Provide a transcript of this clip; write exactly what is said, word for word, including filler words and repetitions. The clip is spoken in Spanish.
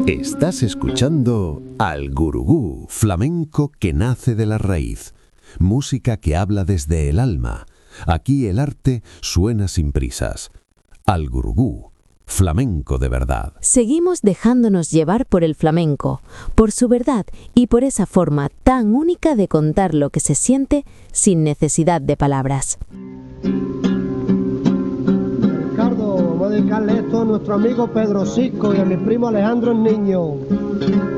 Estás escuchando Al Gurugú, flamenco que nace de la raíz, música que habla desde el alma. Aquí el arte suena sin prisas. Al Gurugú, flamenco de verdad. Seguimos dejándonos llevar por el flamenco, por su verdad y por esa forma tan única de contar lo que se siente sin necesidad de palabras. Ricardo, vamos a dedicarle esto a nuestro amigo Pedro Cisco y a mi primo Alejandro el Niño.